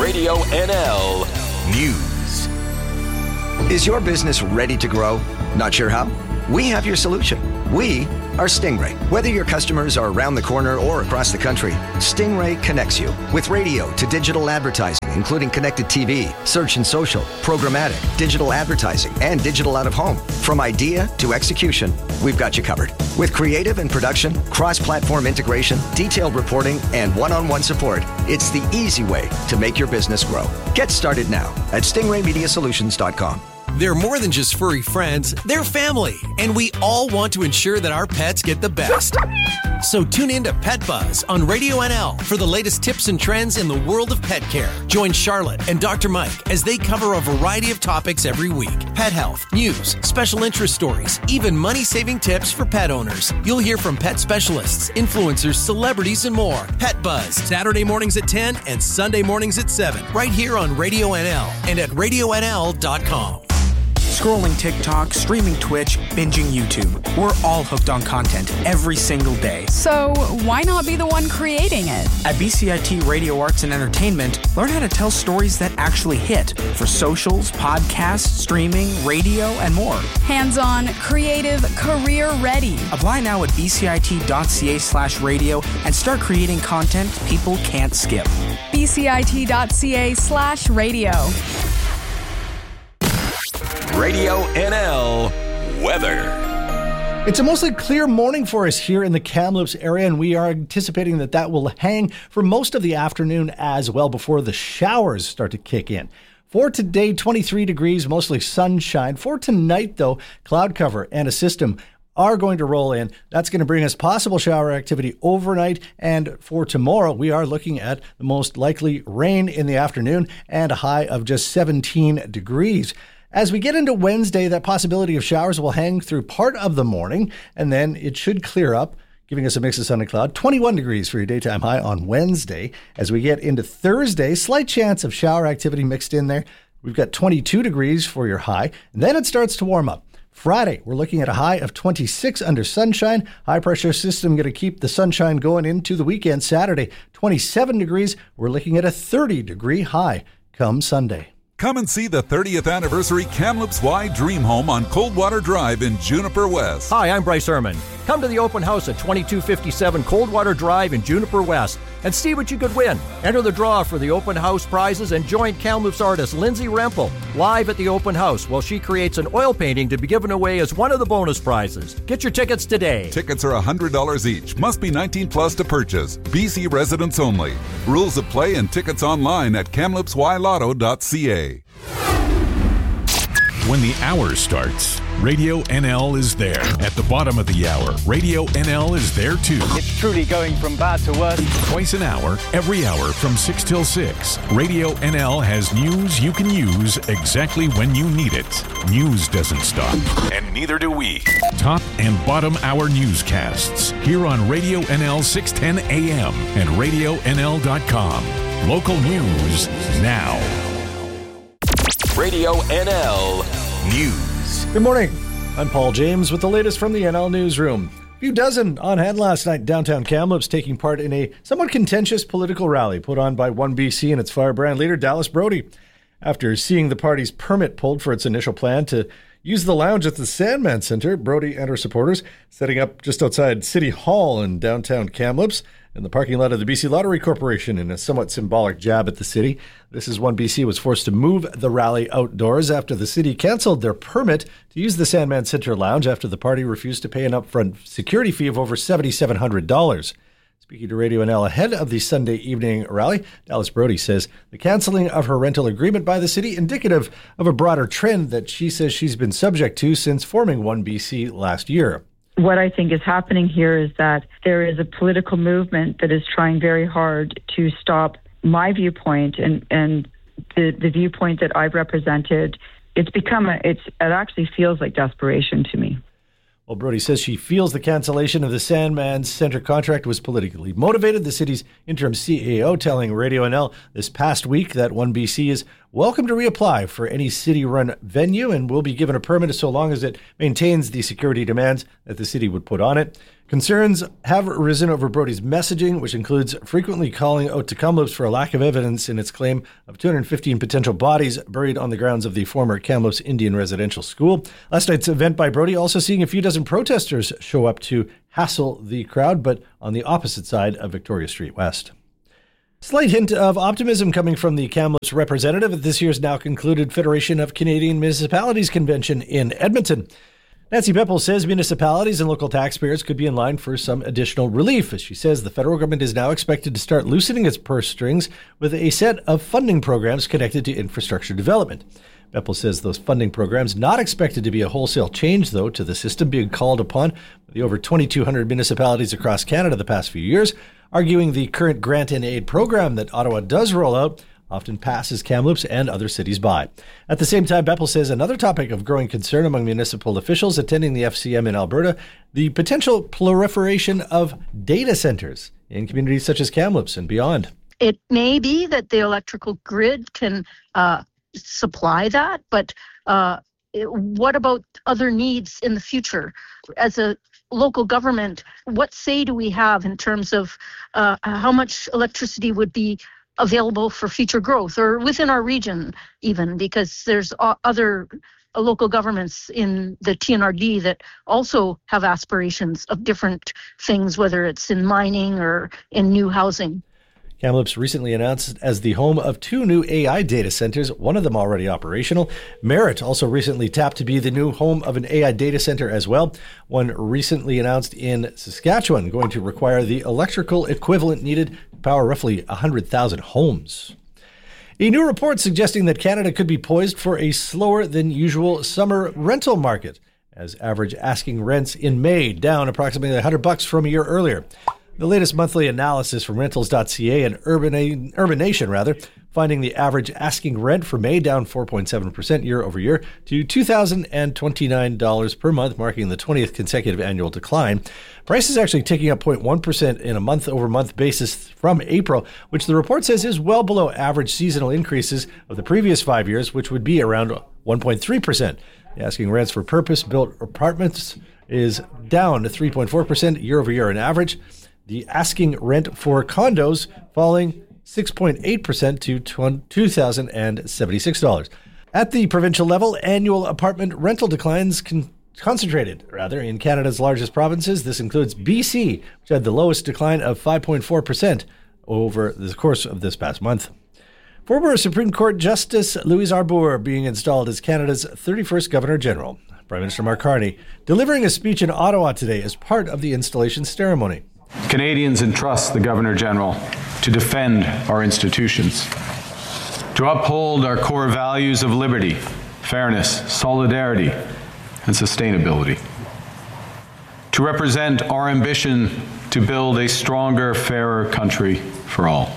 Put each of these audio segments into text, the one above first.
Radio NL News. Is your business ready to grow? Not sure how? We have your solution. We are Stingray. Whether your customers are around the corner or across the country, Stingray connects you with radio to digital advertising, including connected TV, search and social, programmatic, digital advertising, and digital out of home. From idea to execution, we've got you covered. With creative and production, cross-platform integration, detailed reporting, and one-on-one support, it's the easy way to make your business grow. Get started now at stingraymediasolutions.com. They're more than just furry friends, they're family, and we all want to ensure that our pets get the best. So tune in to Pet Buzz on Radio NL for the latest tips and trends in the world of pet care. Join Charlotte and Dr. Mike as they cover a variety of topics every week. Pet health, news, special interest stories, even money-saving tips for pet owners. You'll hear from pet specialists, influencers, celebrities, and more. Pet Buzz, Saturday mornings at 10 and Sunday mornings at 7, right here on Radio NL and at RadioNL.com. Scrolling TikTok, streaming Twitch, binging YouTube. We're all hooked on content every single day. So why not be the one creating it? At BCIT Radio Arts and Entertainment, learn how to tell stories that actually hit for socials, podcasts, streaming, radio, and more. Hands-on, creative, career-ready. Apply now at bcit.ca/radio and start creating content people can't skip. bcit.ca/radio. Radio NL weather. It's a mostly clear morning for us here in the Kamloops area, and we are anticipating that will hang for most of the afternoon as well before the showers start to kick in. For today, 23 degrees, mostly sunshine. For tonight, though, cloud cover and a system are going to roll in. That's going to bring us possible shower activity overnight. And for tomorrow, we are looking at the most likely rain in the afternoon and a high of just 17 degrees. As we get into Wednesday, that possibility of showers will hang through part of the morning, and then it should clear up, giving us a mix of sun and cloud. 21 degrees for your daytime high on Wednesday. As we get into Thursday, slight chance of shower activity mixed in there. We've got 22 degrees for your high, and then it starts to warm up. Friday, we're looking at a high of 26 under sunshine. High pressure system going to keep the sunshine going into the weekend. Saturday, 27 degrees. We're looking at a 30-degree high come Sunday. Come and see the 30th anniversary Kamloops Y Dream Home on Coldwater Drive in Juniper West. Hi, I'm Bryce Herman. Come to the open house at 2257 Coldwater Drive in Juniper West and see what you could win. Enter the draw for the open house prizes and join Kamloops artist Lindsay Rempel live at the open house while she creates an oil painting to be given away as one of the bonus prizes. Get your tickets today. Tickets are $100 each. Must be 19 plus to purchase. BC residents only. Rules of play and tickets online at kamloopsylotto.ca. When the hour starts, Radio NL is there. At the bottom of the hour, Radio NL is there too. It's truly going from bad to worse. Twice an hour, every hour from 6 till 6. Radio NL has news you can use exactly when you need it. News doesn't stop, and neither do we. Top and bottom hour newscasts here on Radio NL 610 AM and RadioNL.com. Local news now. Radio NL News. Good morning. I'm Paul James with the latest from the NL Newsroom. A few dozen on hand last night in downtown Kamloops taking part in a somewhat contentious political rally put on by 1BC and its firebrand leader Dallas Brody. After seeing the party's permit pulled for its initial plan to use the lounge at the Sandman Centre, Brody and her supporters setting up just outside City Hall in downtown Kamloops in the parking lot of the BC Lottery Corporation in a somewhat symbolic jab at the city. This is when BC was forced to move the rally outdoors after the city canceled their permit to use the Sandman Centre lounge after the party refused to pay an upfront security fee of over $7,700. Speaking to Radio NL ahead of the Sunday evening rally, Dallas Brody says the canceling of her rental agreement by the city indicative of a broader trend that she says she's been subject to since forming 1BC last year. What I think is happening here is that there is a political movement that is trying very hard to stop my viewpoint and the viewpoint that I've represented. It actually feels like desperation to me. Well, Brody says she feels the cancellation of the Sandman Centre contract was politically motivated. The city's interim CAO telling Radio NL this past week that 1BC is welcome to reapply for any city-run venue and will be given a permit so long as it maintains the security demands that the city would put on it. Concerns have risen over Brody's messaging, which includes frequently calling out to Kamloops for a lack of evidence in its claim of 215 potential bodies buried on the grounds of the former Kamloops Indian Residential School. Last night's event by Brody also seeing a few dozen protesters show up to hassle the crowd, but on the opposite side of Victoria Street West. Slight hint of optimism coming from the Kamloops representative at this year's now concluded Federation of Canadian Municipalities Convention in Edmonton. Nancy Bepple says municipalities and local taxpayers could be in line for some additional relief. As she says, the federal government is now expected to start loosening its purse strings with a set of funding programs connected to infrastructure development. Bepple says those funding programs not expected to be a wholesale change, though, to the system being called upon by the over 2,200 municipalities across Canada the past few years, arguing the current grant and aid program that Ottawa does roll out often passes Kamloops and other cities by. At the same time, Bepple says another topic of growing concern among municipal officials attending the FCM in Alberta, the potential proliferation of data centers in communities such as Kamloops and beyond. It may be that the electrical grid can supply that, but what about other needs in the future? As a local government, what say do we have in terms of how much electricity would be available for future growth, or within our region even, because there's other local governments in the TNRD that also have aspirations of different things, whether it's in mining or in new housing. Kamloops recently announced as the home of 2 new AI data centers, one of them already operational. Merritt also recently tapped to be the new home of an AI data center as well. One recently announced in Saskatchewan, going to require the electrical equivalent needed to power roughly 100,000 homes. A new report suggesting that Canada could be poised for a slower than usual summer rental market, as average asking rents in May down approximately $100 from a year earlier. The latest monthly analysis from Rentals.ca and Urbanation, finding the average asking rent for May down 4.7% year over year to $2,029 per month, marking the 20th consecutive annual decline. Prices actually ticking up 0.1% in a month-over-month basis from April, which the report says is well below average seasonal increases of the previous 5 years, which would be around 1.3%. The asking rents for purpose-built apartments is down to 3.4% year over year on average. The asking rent for condos falling 6.8% to $2,076. At the provincial level, annual apartment rental declines concentrated in Canada's largest provinces. This includes BC, which had the lowest decline of 5.4% over the course of this past month. Former Supreme Court Justice Louise Arbour being installed as Canada's 31st Governor General. Prime Minister Mark Carney delivering a speech in Ottawa today as part of the installation ceremony. Canadians entrust the Governor-General to defend our institutions, to uphold our core values of liberty, fairness, solidarity, and sustainability, to represent our ambition to build a stronger, fairer country for all.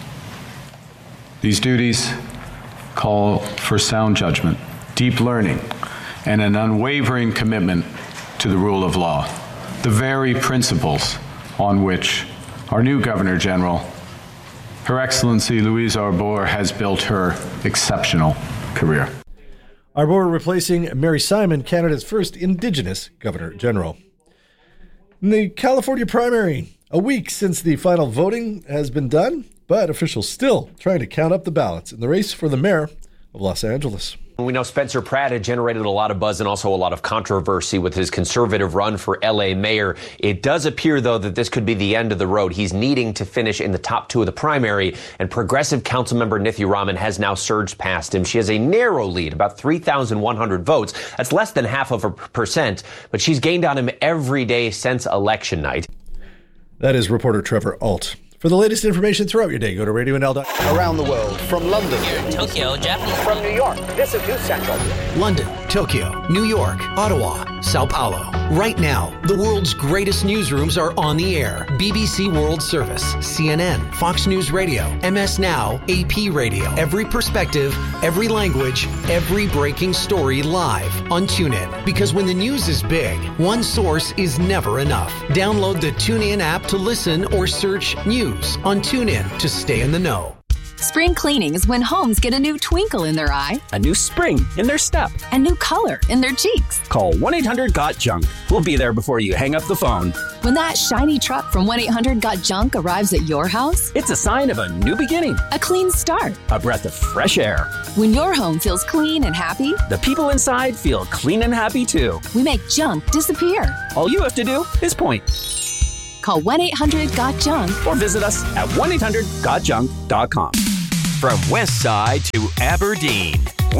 These duties call for sound judgment, deep learning, and an unwavering commitment to the rule of law, the very principles on which our new Governor General, Her Excellency Louise Arbour, has built her exceptional career. Arbour replacing Mary Simon, Canada's first Indigenous Governor General. In the California primary, a week since the final voting has been done, but officials still trying to count up the ballots in the race for the mayor of Los Angeles. We know Spencer Pratt had generated a lot of buzz and also a lot of controversy with his conservative run for LA mayor. It does appear, though, that this could be the end of the road. He's needing to finish in the top 2 of the primary, and progressive councilmember Nithya Raman has now surged past him. She has a narrow lead, about 3,100 votes. That's less than 0.5%, but she's gained on him every day since election night. That is reporter Trevor Alt. For the latest information throughout your day, go to RadioNL.com. Around the world, from London, Tokyo, Japan. From New York, this is News Central. London, Tokyo, New York, Ottawa, Sao Paulo. Right now, the world's greatest newsrooms are on the air. BBC World Service, CNN, Fox News Radio, MS Now, AP Radio. Every perspective, every language, every breaking story live on TuneIn. Because when the news is big, one source is never enough. Download the TuneIn app to listen or search news on TuneIn to stay in the know. Spring cleaning is when homes get a new twinkle in their eye, a new spring in their step, a new color in their cheeks. Call 1-800-GOT-JUNK. We'll be there before you hang up the phone. When that shiny truck from 1-800-GOT-JUNK arrives at your house, it's a sign of a new beginning, a clean start, a breath of fresh air. When your home feels clean and happy, the people inside feel clean and happy too. We make junk disappear. All you have to do is point. Call 1-800-GOT-JUNK or visit us at 1-800-GOTJUNK.com. From West Side to Aberdeen.